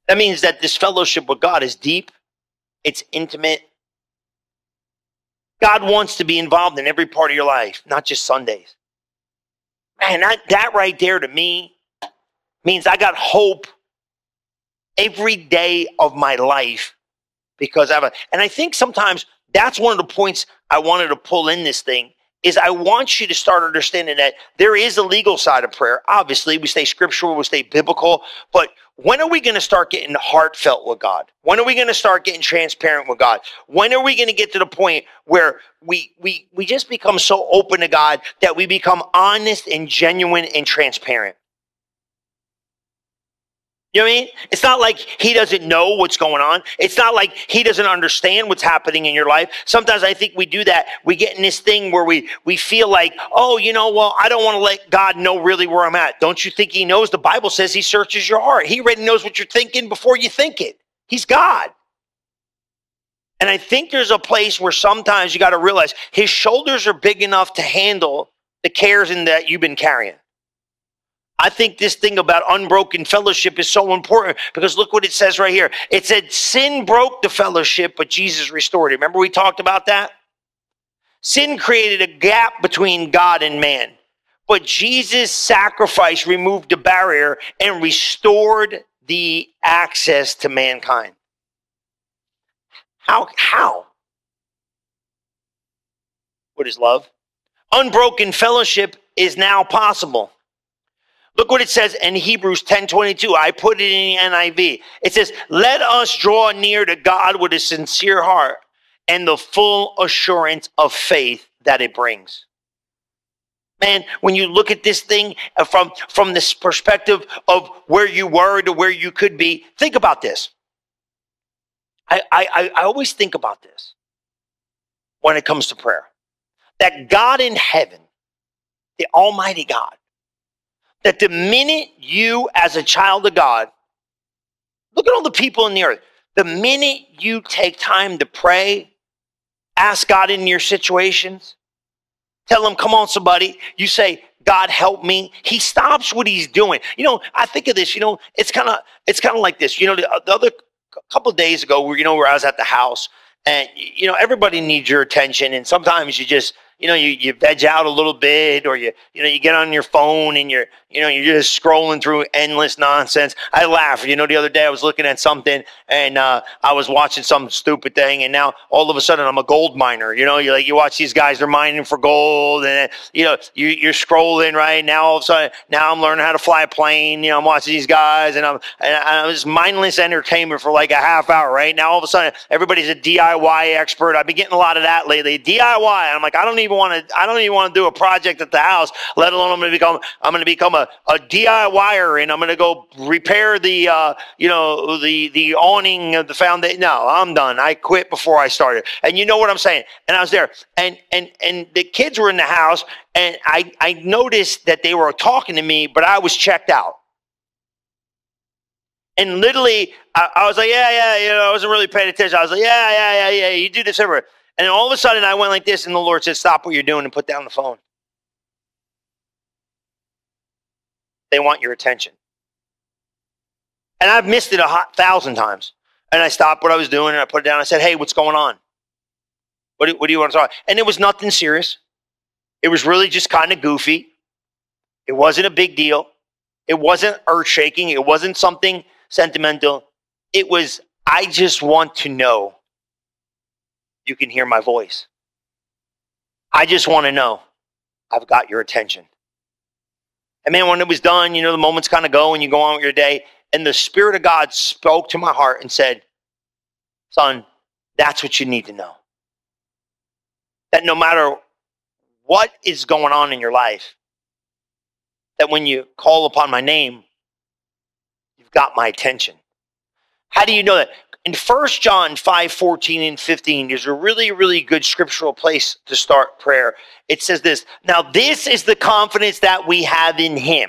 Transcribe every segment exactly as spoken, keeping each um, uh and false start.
That means that this fellowship with God is deep. It's intimate. God wants to be involved in every part of your life, not just Sundays. Man, that, that right there to me means I got hope every day of my life because I have a, and I think sometimes that's one of the points I wanted to pull in this thing is I want you to start understanding that there is a legal side of prayer. Obviously, we stay scriptural, we stay biblical, but when are we going to start getting heartfelt with God? When are we going to start getting transparent with God? When are we going to get to the point where we we we just become so open to God that we become honest and genuine and transparent? You know what I mean? It's not like he doesn't know what's going on. It's not like he doesn't understand what's happening in your life. Sometimes I think we do that. We get in this thing where we, we feel like, oh, you know, well, I don't want to let God know really where I'm at. Don't you think he knows? The Bible says he searches your heart. He already knows what you're thinking before you think it. He's God. And I think there's a place where sometimes you got to realize his shoulders are big enough to handle the cares in that you've been carrying. I think this thing about unbroken fellowship is so important because look what it says right here. It said sin broke the fellowship, but Jesus restored it. Remember we talked about that? Sin created a gap between God and man, but Jesus' sacrifice removed the barrier and restored the access to mankind. How? How? What is love? Unbroken fellowship is now possible. Look what it says in Hebrews ten twenty-two. I put it in the N I V. It says, let us draw near to God with a sincere heart and the full assurance of faith that it brings. Man, when you look at this thing from, from this perspective of where you were to where you could be, think about this. I, I, I always think about this when it comes to prayer. That God in heaven, the Almighty God, that the minute you as a child of God, look at all the people in the earth, the minute you take time to pray, ask God in your situations, tell him, come on, somebody, you say, God help me. He stops what he's doing. You know, I think of this, you know, it's kind of it's kind of like this. You know, the, the other couple of days ago, where you know, where I was at the house, and you know, everybody needs your attention, and sometimes you just, you know, you, you veg out a little bit, or you, you know, you get on your phone and you're, you know, you're just scrolling through endless nonsense. I laugh. You know, the other day I was looking at something and uh, I was watching some stupid thing, and now all of a sudden I'm a gold miner. You know, you like you watch these guys, they're mining for gold, and you know, you, you're scrolling right now. All of a sudden, now I'm learning how to fly a plane. You know, I'm watching these guys, and I'm and I'm just mindless entertainment for like a half hour. Right now, all of a sudden, everybody's a D I Y expert. I've been getting a lot of that lately. D I Y. And I'm like, I don't even want to. I don't even want to do a project at the house, let alone I'm going to become. I'm going to become a, a DIYer, and I'm going to go repair the, uh, you know, the the awning of the foundation. No, I'm done. I quit before I started. And you know what I'm saying? And I was there, and and and the kids were in the house, and I I noticed that they were talking to me, but I was checked out. And literally, I, I was like, yeah, yeah, you know, I wasn't really paying attention. I was like, yeah, yeah, yeah, yeah, you do this everywhere. And then all of a sudden, I went like this, and the Lord said, stop what you're doing and put down the phone. They want your attention. And I've missed it a hot thousand times. And I stopped what I was doing, and I put it down. I said, hey, what's going on? What do, what do you want to talk about? And it was nothing serious. It was really just kind of goofy. It wasn't a big deal. It wasn't earth-shaking. It wasn't something sentimental. It was, I just want to know you can hear my voice. I just want to know I've got your attention. And man, when it was done, you know, the moments kind of go and you go on with your day. And the Spirit of God spoke to my heart and said, son, that's what you need to know. That no matter what is going on in your life, that when you call upon my name, you've got my attention. How do you know that? In First John five, fourteen and fifteen, there's a really, really good scriptural place to start prayer. It says this, now this is the confidence that we have in him,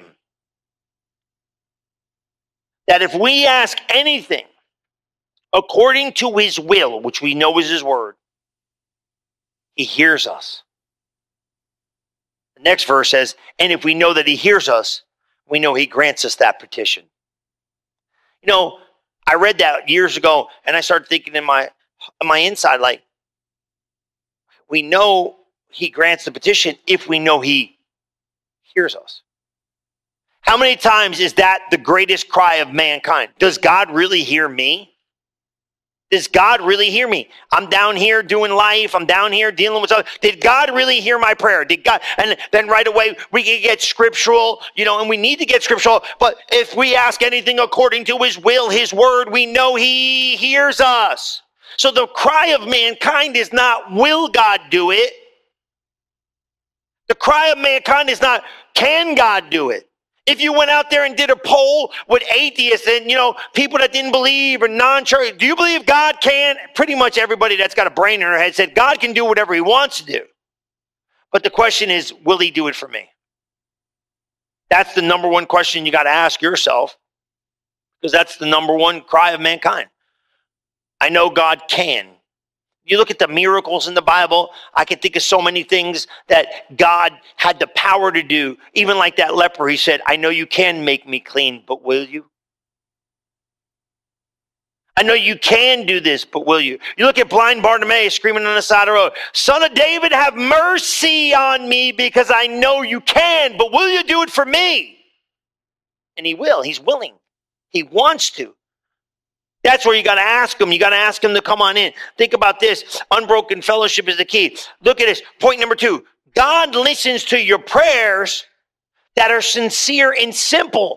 that if we ask anything according to his will, which we know is his word, he hears us. The next verse says, and if we know that he hears us, we know he grants us that petition. You know, I read that years ago, and I started thinking in my, in my inside, like, we know he grants the petition if we know he hears us. How many times is that the greatest cry of mankind? Does God really hear me? Does God really hear me? I'm down here doing life. I'm down here dealing with something. Did God really hear my prayer? Did God? And then right away we can get scriptural, you know, and we need to get scriptural. But if we ask anything according to his will, his word, we know he hears us. So the cry of mankind is not, will God do it? The cry of mankind is not, can God do it? If you went out there and did a poll with atheists and, you know, people that didn't believe or non-church, do you believe God can? Pretty much everybody that's got a brain in their head said God can do whatever he wants to do. But the question is, will he do it for me? That's the number one question you got to ask yourself, because that's the number one cry of mankind. I know God can. You look at the miracles in the Bible, I can think of so many things that God had the power to do. Even like that leper, he said, I know you can make me clean, but will you? I know you can do this, but will you? You look at blind Bartimaeus screaming on the side of the road, Son of David, have mercy on me, because I know you can, but will you do it for me? And he will. He's willing. He wants to. That's where you got to ask him. You got to ask him to come on in. Think about this. Unbroken fellowship is the key. Look at this. Point number two. God listens to your prayers that are sincere and simple.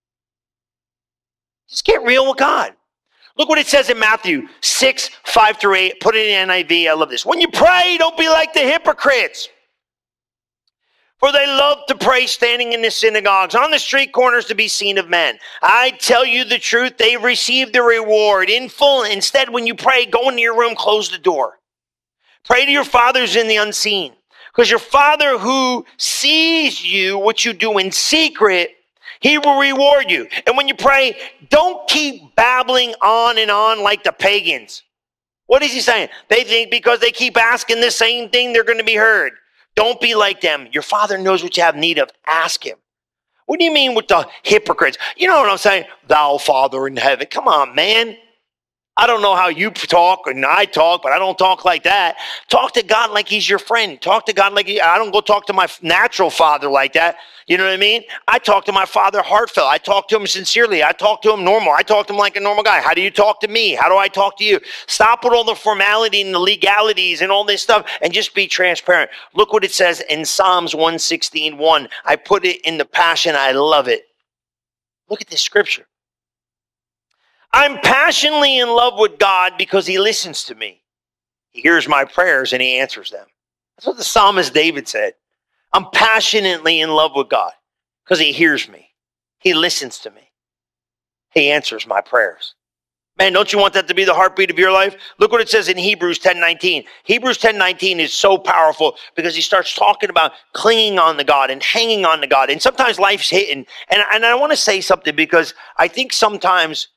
Just get real with God. Look what it says in Matthew six, five through eight. Put it in N I V. I love this. When you pray, don't be like the hypocrites, for they love to pray standing in the synagogues, on the street corners to be seen of men. I tell you the truth, they receive the reward in full. Instead, when you pray, go into your room, close the door. Pray to your fathers in the unseen, because your Father who sees you, what you do in secret, he will reward you. And when you pray, don't keep babbling on and on like the pagans. What is he saying? They think because they keep asking the same thing, they're going to be heard. Don't be like them. Your Father knows what you have need of. Ask him. What do you mean with the hypocrites? You know what I'm saying? Thou Father in heaven. Come on, man. I don't know how you talk and I talk, but I don't talk like that. Talk to God like he's your friend. Talk to God like he, I don't go talk to my natural father like that. You know what I mean? I talk to my Father heartfelt. I talk to him sincerely. I talk to him normal. I talk to him like a normal guy. How do you talk to me? How do I talk to you? Stop with all the formality and the legalities and all this stuff and just be transparent. Look what it says in Psalms one sixteen one. I put it in the Passion. I love it. Look at this scripture. I'm passionately in love with God because he listens to me. He hears my prayers and he answers them. That's what the psalmist David said. I'm passionately in love with God because he hears me. He listens to me. He answers my prayers. Man, don't you want that to be the heartbeat of your life? Look what it says in Hebrews ten nineteen. Hebrews ten nineteen is so powerful because he starts talking about clinging on to God and hanging on to God. And sometimes life's hitting. And, and I want to say something because I think sometimes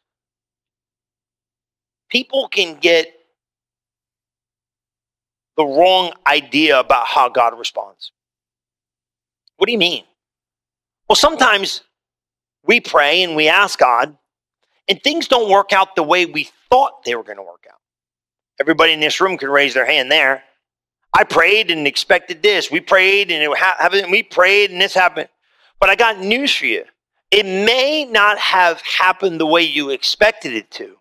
people can get the wrong idea about how God responds. What do you mean? Well, sometimes we pray and we ask God, and things don't work out the way we thought they were going to work out. Everybody in this room can raise their hand there. I prayed and expected this. We prayed and it happened. We prayed and this happened. But I got news for you. It may not have happened the way you expected it to.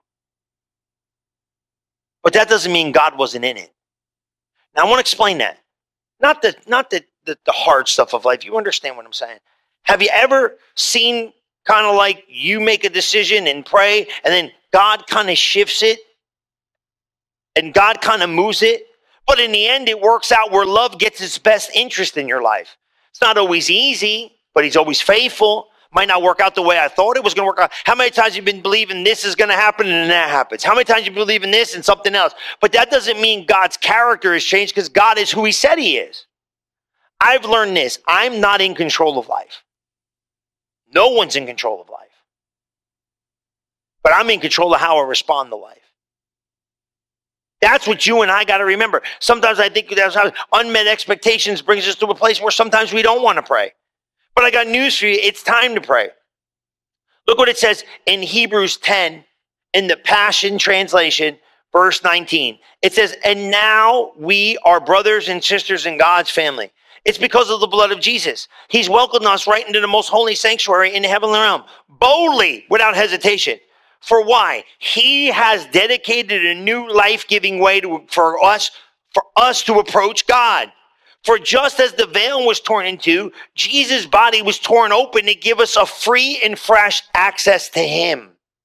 But that doesn't mean God wasn't in it. Now, I want to explain that. Not the, not the, the, the hard stuff of life. You understand what I'm saying. Have you ever seen kind of like you make a decision and pray, and then God kind of shifts it, and God kind of moves it, but in the end, it works out where love gets its best interest in your life. It's not always easy, but he's always faithful. Might not work out the way I thought it was going to work out. How many times have you been believing this is going to happen and then that happens? How many times have you believe in this and something else? But that doesn't mean God's character has changed because God is who he said he is. I've learned this. I'm not in control of life. No one's in control of life. But I'm in control of how I respond to life. That's what you and I got to remember. Sometimes I think that's how unmet expectations brings us to a place where sometimes we don't want to pray. But I got news for you. It's time to pray. Look what it says in Hebrews ten in the Passion Translation, verse nineteen. It says, and now we are brothers and sisters in God's family. It's because of the blood of Jesus. He's welcomed us right into the most holy sanctuary in the heavenly realm, boldly, without hesitation. For why? He has dedicated a new life-giving way to, for us, for us to approach God. For just as the veil was torn in two, Jesus' body was torn open to give us a free and fresh access to him.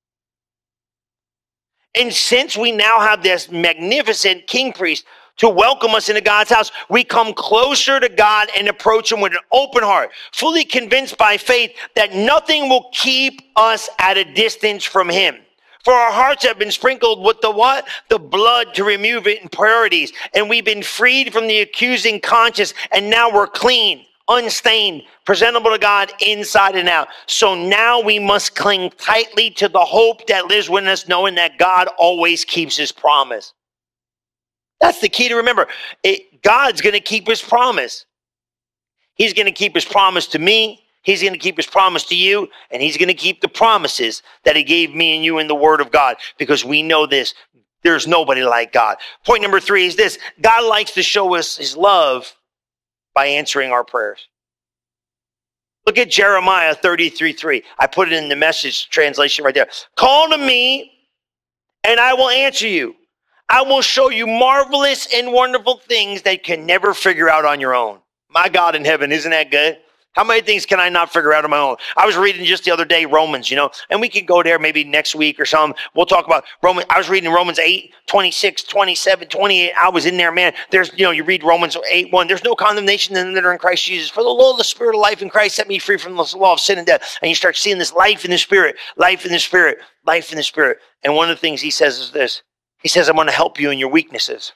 And since we now have this magnificent king priest to welcome us into God's house, we come closer to God and approach him with an open heart, fully convinced by faith that nothing will keep us at a distance from him. For our hearts have been sprinkled with the what? The blood to remove impurities. And we've been freed from the accusing conscience. And now we're clean, unstained, presentable to God inside and out. So now we must cling tightly to the hope that lives within us, knowing that God always keeps his promise. That's the key to remember. It, God's going to keep his promise. He's going to keep his promise to me. He's going to keep his promise to you, and he's going to keep the promises that he gave me and you in the word of God, because we know this. There's nobody like God. Point number three is this. God likes to show us his love by answering our prayers. Look at Jeremiah thirty-three three. I put it in the Message translation right there. Call to me, and I will answer you. I will show you marvelous and wonderful things that you can never figure out on your own. My God in heaven, isn't that good? How many things can I not figure out on my own? I was reading just the other day Romans, you know, and we could go there maybe next week or something. We'll talk about Romans. I was reading Romans eight, twenty-six, twenty-seven, twenty-eight. I was in there, man. There's, you know, you read Romans eight, one. There's no condemnation in them that are in Christ Jesus. For the law of the Spirit of life in Christ set me free from the law of sin and death. And you start seeing this life in the Spirit, life in the Spirit, life in the Spirit. And one of the things he says is this. He says, I'm going to help you in your weaknesses.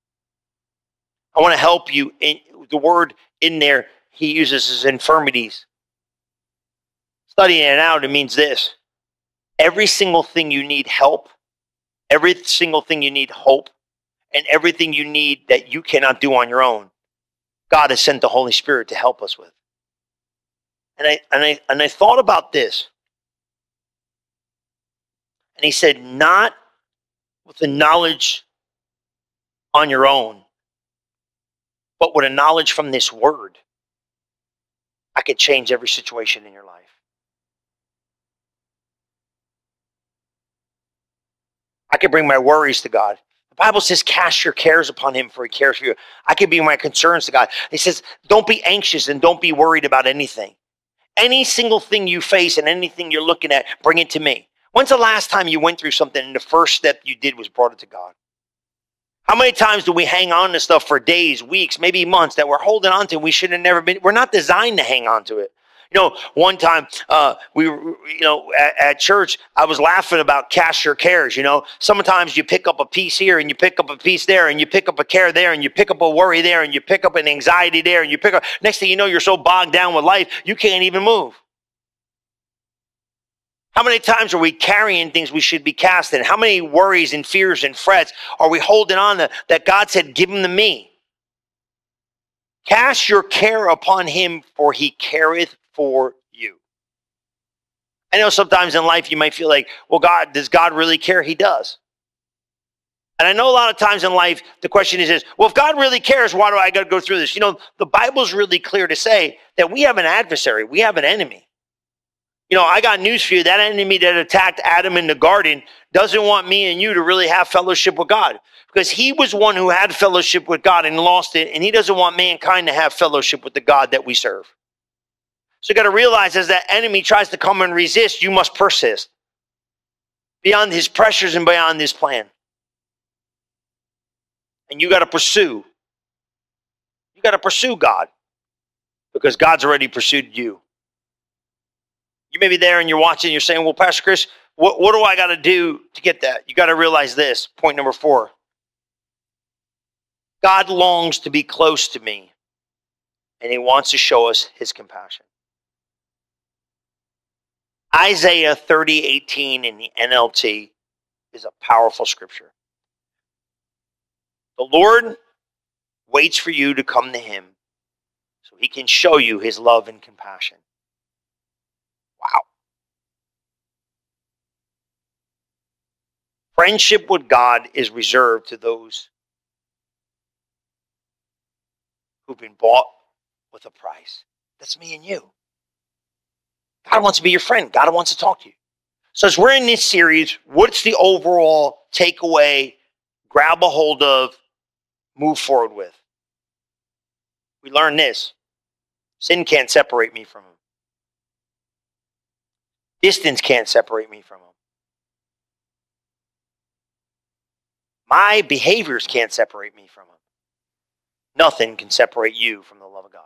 I want to help you in the word in there. He uses his infirmities. Studying it out, it means this. Every single thing you need help, every single thing you need hope, and everything you need that you cannot do on your own, God has sent the Holy Spirit to help us with. And I, and I, and I thought about this. And he said, not with the knowledge on your own, but with a knowledge from this word, I could change every situation in your life. I could bring my worries to God. The Bible says, cast your cares upon him, for he cares for you. I could bring my concerns to God. He says, don't be anxious and don't be worried about anything. Any single thing you face and anything you're looking at, bring it to me. When's the last time you went through something and the first step you did was brought it to God? How many times do we hang on to stuff for days, weeks, maybe months that we're holding on to and we should have never been? We're not designed to hang on to it. You know, one time uh, we, you know, at, at church, I was laughing about cast your cares. You know, sometimes you pick up a piece here and you pick up a piece there and you pick up a care there and you pick up a worry there and you pick up an anxiety there and you pick up. Next thing you know, you're so bogged down with life, you can't even move. How many times are we carrying things we should be casting? How many worries and fears and frets are we holding on to that God said, give them to me? Cast your care upon him, for he careth for you. I know sometimes in life you might feel like, well, God, does God really care? He does. And I know a lot of times in life, the question is, is well, if God really cares, why do I got to go through this? You know, the Bible's really clear to say that we have an adversary. We have an enemy. You know, I got news for you. That enemy that attacked Adam in the garden doesn't want me and you to really have fellowship with God, because he was one who had fellowship with God and lost it. And he doesn't want mankind to have fellowship with the God that we serve. So you got to realize, as that enemy tries to come and resist, you must persist beyond his pressures and beyond his plan. And you got to pursue. You got to pursue God, because God's already pursued you. You may be there and you're watching, you're saying, well, Pastor Chris, what, what do I got to do to get that? You got to realize this, point number four. God longs to be close to me, and he wants to show us his compassion. Isaiah thirty eighteen in the N L T is a powerful scripture. The Lord waits for you to come to him so he can show you his love and compassion. Wow. Friendship with God is reserved to those who've been bought with a price. That's me and you. God wants to be your friend. God wants to talk to you. So as we're in this series, what's the overall takeaway, grab a hold of, move forward with? We learn this. Sin can't separate me from him. Distance can't separate me from him. My behaviors can't separate me from him. Nothing can separate you from the love of God.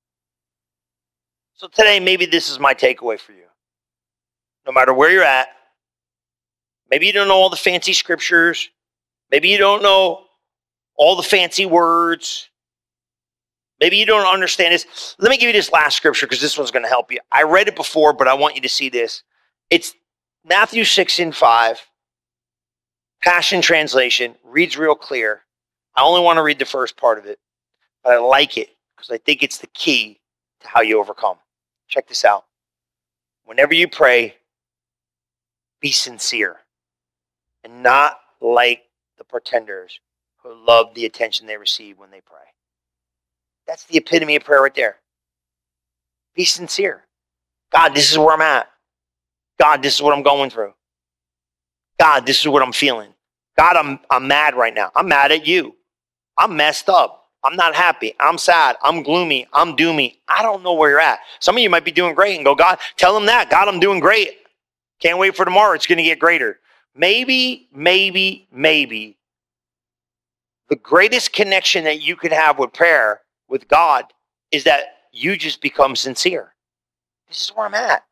So today, maybe this is my takeaway for you. No matter where you're at, maybe you don't know all the fancy scriptures. Maybe you don't know all the fancy words. Maybe you don't understand this. Let me give you this last scripture because this one's going to help you. I read it before, but I want you to see this. It's Matthew six and five. Passion Translation. Reads real clear. I only want to read the first part of it, but I like it because I think it's the key to how you overcome. Check this out. Whenever you pray, be sincere and not like the pretenders who love the attention they receive when they pray. That's the epitome of prayer right there. Be sincere. God, this is where I'm at. God, this is what I'm going through. God, this is what I'm feeling. God, I'm I'm mad right now. I'm mad at you. I'm messed up. I'm not happy. I'm sad. I'm gloomy. I'm doomy. I don't know where you're at. Some of you might be doing great and go, God, tell him that. God, I'm doing great. Can't wait for tomorrow. It's going to get greater. Maybe, maybe, maybe the greatest connection that you could have with prayer, with God, is that you just become sincere. This is where I'm at.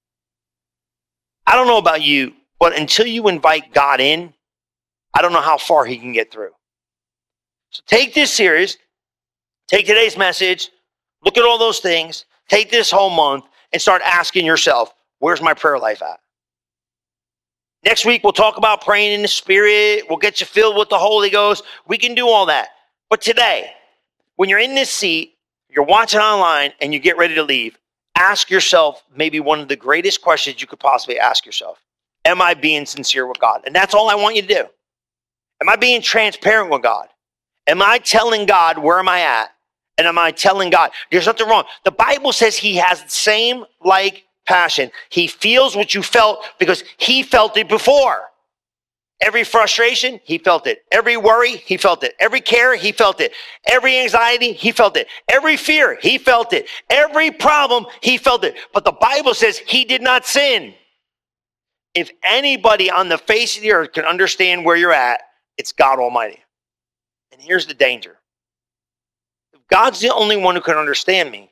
I don't know about you, but until you invite God in, I don't know how far he can get through. So take this serious. Take today's message. Look at all those things. Take this whole month and start asking yourself, where's my prayer life at? Next week, we'll talk about praying in the Spirit. We'll get you filled with the Holy Ghost. We can do all that. But today, when you're in this seat, you're watching online, and you get ready to leave, ask yourself maybe one of the greatest questions you could possibly ask yourself. Am I being sincere with God? And that's all I want you to do. Am I being transparent with God? Am I telling God where am I at? And am I telling God, there's nothing wrong. The Bible says he has the same like passion. He feels what you felt because he felt it before. Every frustration, he felt it. Every worry, he felt it. Every care, he felt it. Every anxiety, he felt it. Every fear, he felt it. Every problem, he felt it. But the Bible says he did not sin. If anybody on the face of the earth can understand where you're at, it's God Almighty. And here's the danger. If God's the only one who can understand me,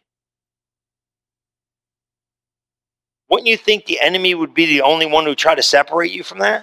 wouldn't you think the enemy would be the only one who tried to separate you from that?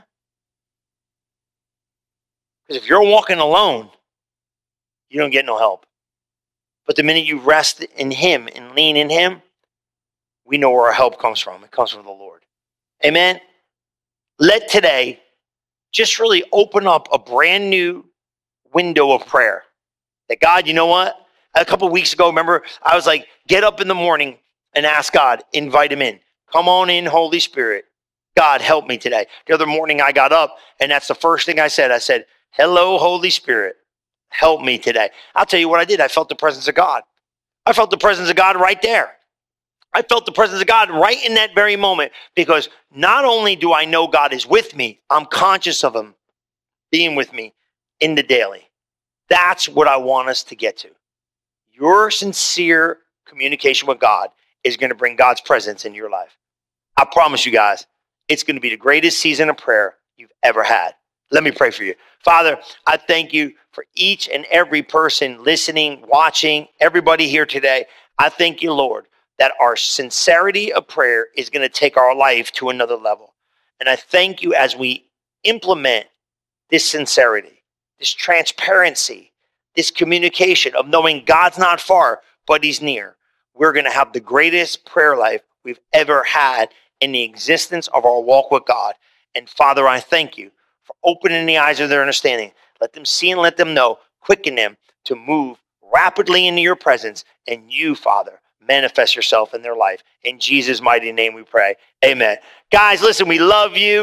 Because if you're walking alone, you don't get no help. But the minute you rest in him and lean in him, we know where our help comes from. It comes from the Lord. Amen? Let today just really open up a brand new window of prayer. That God, you know what? A couple of weeks ago, remember, I was like, get up in the morning and ask God, invite him in. Come on in, Holy Spirit. God, help me today. The other morning I got up, and that's the first thing I said. I said, hello, Holy Spirit. Help me today. I'll tell you what I did. I felt the presence of God. I felt the presence of God right there. I felt the presence of God right in that very moment, because not only do I know God is with me, I'm conscious of him being with me in the daily. That's what I want us to get to. Your sincere communication with God is going to bring God's presence into your life. I promise you guys, it's going to be the greatest season of prayer you've ever had. Let me pray for you. Father, I thank you for each and every person listening, watching, everybody here today. I thank you, Lord, that our sincerity of prayer is going to take our life to another level. And I thank you as we implement this sincerity, this transparency, this communication of knowing God's not far, but he's near. We're going to have the greatest prayer life we've ever had in the existence of our walk with God. And Father, I thank you for opening the eyes of their understanding. Let them see and let them know. Quicken them to move rapidly into your presence. And you, Father, manifest yourself in their life. In Jesus' mighty name we pray. Amen. Guys, listen, we love you.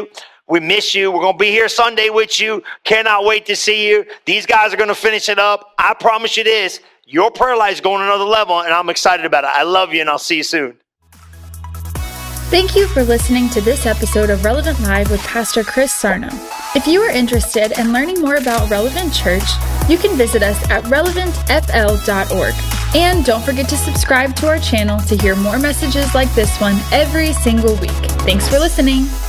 We miss you. We're going to be here Sunday with you. Cannot wait to see you. These guys are going to finish it up. I promise you this. Your prayer life is going another level, and I'm excited about it. I love you, and I'll see you soon. Thank you for listening to this episode of Relevant Live with Pastor Chris Sarno. If you are interested in learning more about Relevant Church, you can visit us at relevant f l dot org. And don't forget to subscribe to our channel to hear more messages like this one every single week. Thanks for listening.